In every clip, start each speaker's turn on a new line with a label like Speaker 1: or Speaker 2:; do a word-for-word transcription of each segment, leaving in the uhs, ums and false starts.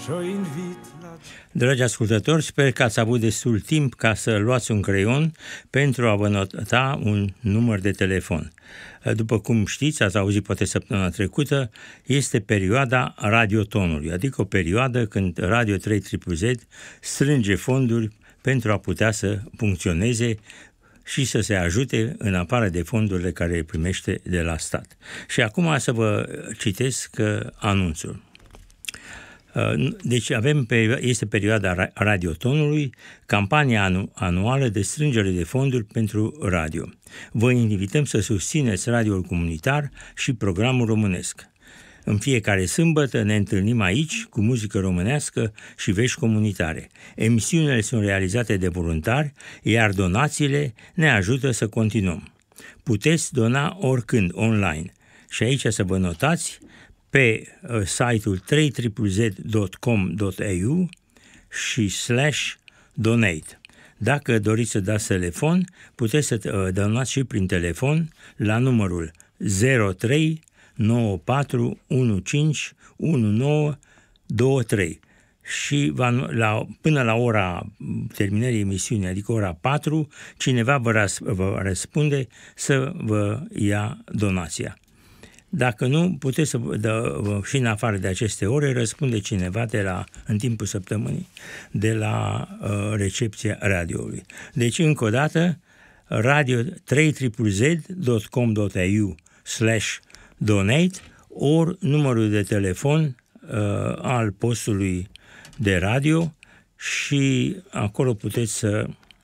Speaker 1: și-o invit la...
Speaker 2: Dragi ascultători, sper că ați avut destul timp ca să luați un creion pentru a vă nota un număr de telefon. După cum știți, ați auzit poate săptămâna trecută, este perioada radiotonului, adică o perioadă când Radio trei Z strânge fonduri pentru a putea să funcționeze și să se ajute în afară de fondurile care le primește de la stat. Și acum să vă citesc anunțul. Deci avem, este perioada radiotonului, campania anu- anuală de strângere de fonduri pentru radio. Vă invităm să susțineți radioul comunitar și programul românesc. În fiecare sâmbătă ne întâlnim aici cu muzică românească și vești comunitare. Emisiunile sunt realizate de voluntari, iar donațiile ne ajută să continuăm. Puteți dona oricând online și aici să vă notați pe uh, site-ul trei z z z punct com punct a u și slash donate. Dacă doriți să dați telefon, puteți să uh, donați și prin telefon la numărul zero trei nouă patru unu cinci unu nouă doi trei și va, la, până la ora terminării emisiunii, adică ora patru, cineva vă, răs, vă răspunde să vă ia donația. Dacă nu, puteți să, dă, și în afară de aceste ore, răspunde cineva de la, în timpul săptămânii de la uh, recepția radioului. Deci, încă o dată, radio trei z z z punct com punct a u slash donate ori numărul de telefon uh, al postului de radio și acolo puteți să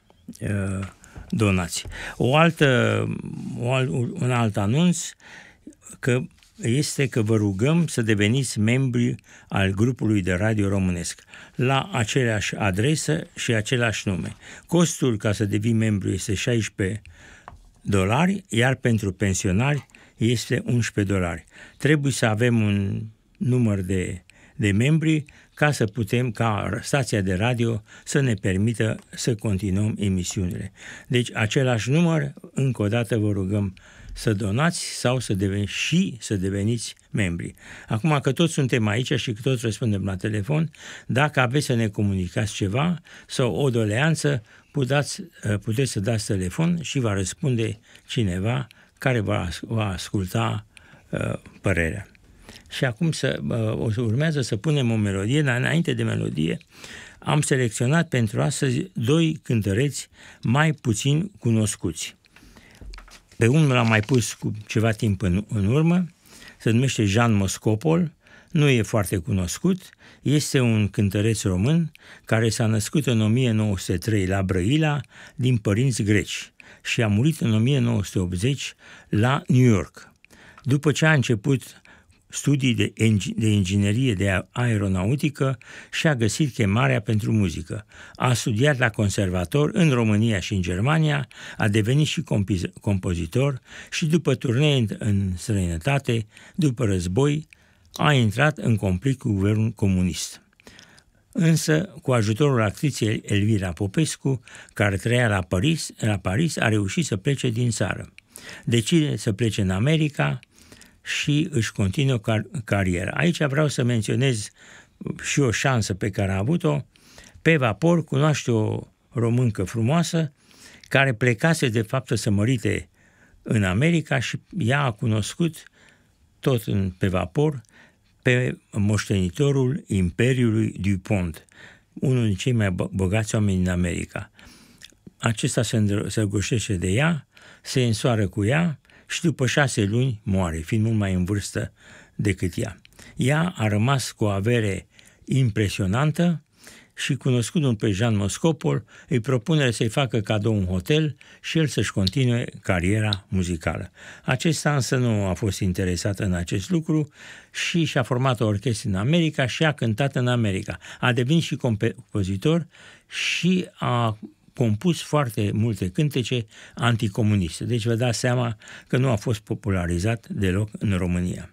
Speaker 2: uh, donați. O altă, o alt, un alt anunț că este că vă rugăm să deveniți membri al grupului de radio românesc la aceeași adresă și același nume. Costul ca să devii membru este șaisprezece dolari, iar pentru pensionari este unsprezece dolari. Trebuie să avem un număr de, de membri ca să putem, ca stația de radio să ne permită să continuăm emisiunile. Deci același număr, încă o dată vă rugăm să donați sau să deveni, și să deveniți membri. Acum că toți suntem aici și că toți răspundem la telefon, dacă aveți să ne comunicați ceva sau o doleanță, puteți, puteți să dați telefon și va răspunde cineva care va, va asculta uh, părerea. Și acum să, uh, urmează să punem o melodie, dar înainte de melodie am selecționat pentru astăzi doi cântăreți mai puțin cunoscuți. Pe unul l-am mai pus cu ceva timp în, în urmă, se numește Jean Moscopol, nu e foarte cunoscut, este un cântăreț român care s-a născut în o mie nouă sute trei la Brăila din părinți greci și a murit în o mie nouă sute optzeci la New York. După ce a început studii de, de inginerie de aeronautică și a găsit chemarea pentru muzică. A studiat la conservator în România și în Germania, a devenit și compozitor și după turnee în, în străinătate, după război, a intrat în conflict cu guvernul comunist. Însă, cu ajutorul actriței Elvira Popescu, care trăia la Paris, la Paris, a reușit să plece din țară. Decide să plece în America și își continuă car- cariera. Aici vreau să menționez și o șansă pe care a avut-o. Pe vapor cunoaște o româncă frumoasă care plecase de fapt să mărite în America și ea a cunoscut tot în, pe vapor pe moștenitorul Imperiului DuPont, unul din cei mai bogați oameni din America. Acesta se îndrăgostește de ea, se însoară cu ea și după șase luni moare, fiind mult mai în vârstă decât ea. Ea a rămas cu o avere impresionantă și, cunoscându-l pe Jean Moscopol, îi propune să-i facă cadou un hotel și el să-și continue cariera muzicală. Acesta însă nu a fost interesat în acest lucru și și-a format o orchestră în America și a cântat în America. A devenit și compozitor și a compus foarte multe cântece anticomuniste. Deci vă dați seama că nu a fost popularizat deloc în România.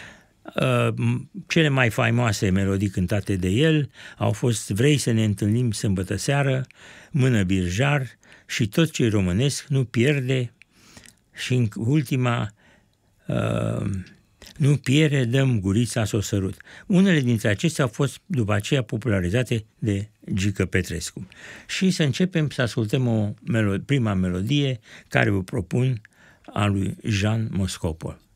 Speaker 2: Cele mai faimoase melodii cântate de el au fost Vrei să ne întâlnim sâmbătă seară, Mână birjar și Tot ce românesc nu pierde și în ultima Nu pierde, dăm gurița să o sărut. Unele dintre acestea au fost după aceea popularizate de Gică Petrescu. Și să începem să ascultăm o melodie, prima melodie care vă propun, a lui Jean Moscopol.